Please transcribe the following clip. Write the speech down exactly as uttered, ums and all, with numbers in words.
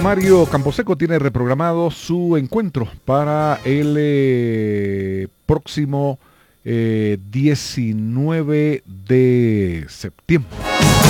Mario Camposeco tiene reprogramado su encuentro para el eh, próximo eh, diecinueve de septiembre.